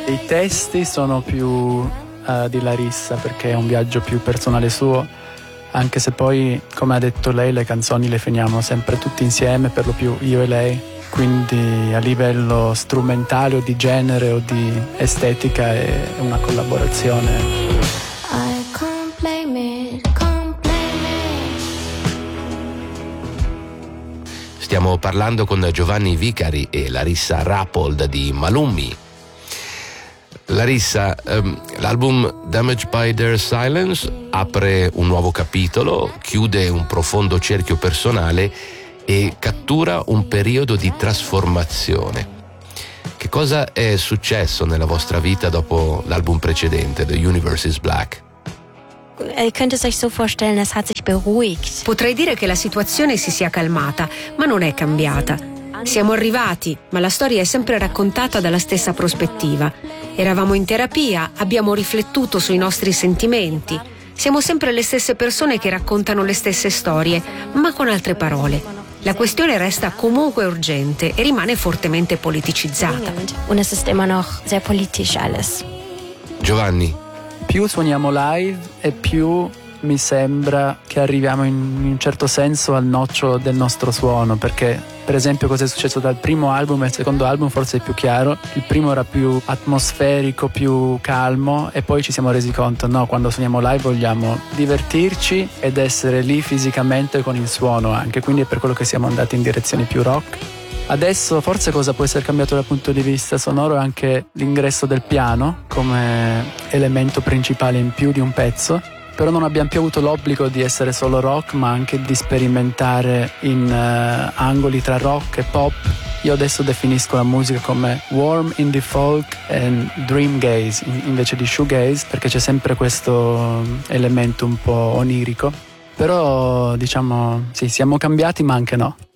I testi sono più di Larissa, perché è un viaggio più personale suo, anche se poi, come ha detto lei, le canzoni le finiamo sempre tutti insieme, per lo più io e lei, quindi a livello strumentale o di genere o di estetica è una collaborazione. Stiamo parlando con Giovanni Vicari e Larissa Rapold di Malummi. Larissa, l'album Damaged by Their Silence apre un nuovo capitolo, chiude un profondo cerchio personale e cattura un periodo di trasformazione. Che cosa è successo nella vostra vita dopo l'album precedente, The Universe is Black? Ihr könnt es euch so vorstellen, es hat sich beruhigt. Potrei dire che la situazione si sia calmata, ma non è cambiata. Siamo arrivati, ma la storia è sempre raccontata dalla stessa prospettiva. Eravamo in terapia, abbiamo riflettuto sui nostri sentimenti. Siamo sempre le stesse persone che raccontano le stesse storie, ma con altre parole. La questione resta comunque urgente e rimane fortemente politicizzata. Und es ist immer noch sehr politisch alles. Giovanni? Più suoniamo live e più mi sembra che arriviamo in un certo senso al nocciolo del nostro suono, perché per esempio cosa è successo dal primo album e il secondo album forse è più chiaro. Il primo era più atmosferico, più calmo, e poi ci siamo resi conto, no, quando suoniamo live vogliamo divertirci ed essere lì fisicamente con il suono anche, quindi è per quello che siamo andati in direzioni più rock. Adesso forse cosa può essere cambiato dal punto di vista sonoro è anche l'ingresso del piano come elemento principale in più di un pezzo, però non abbiamo più avuto l'obbligo di essere solo rock, ma anche di sperimentare in angoli tra rock e pop. Io adesso definisco la musica come warm indie folk e dream gaze invece di shoegaze, perché c'è sempre questo elemento un po' onirico. Però diciamo sì, siamo cambiati ma anche no.